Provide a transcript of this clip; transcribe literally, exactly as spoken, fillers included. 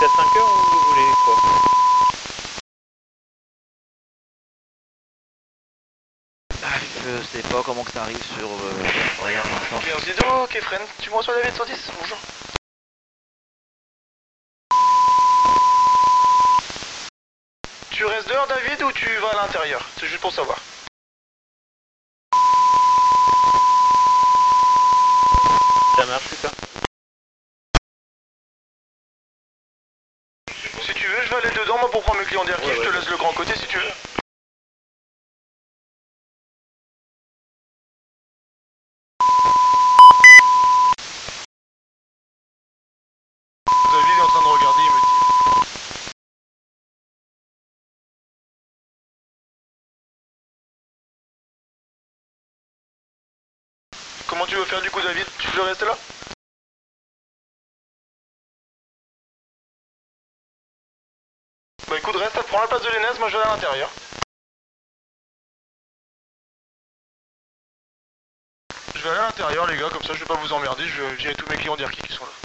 jusqu'à cinq heures ou vous voulez quoi? Ah, je sais pas comment que ça arrive sur... Euh, rien pour l'instant. Ok, on se dit oh, ok, friend, tu me reçois David cent dix, bonjour. Tu restes dehors, David, ou tu vas à l'intérieur? C'est juste pour savoir. Ça marche ou pas? Si tu veux, je vais aller dedans, moi, pour prendre mes clients d'Airkick, Ouais, je te ouais. laisse le grand côté si tu veux. David est en train de regarder, il me dit. Comment tu veux faire du coup, David? Tu veux rester là? Bah écoute, reste, prends la place de l'E N E S, moi je vais à l'intérieur. Je vais aller à l'intérieur les gars, comme ça je vais pas vous emmerder, je viens tous mes clients d'Airkick qui sont là.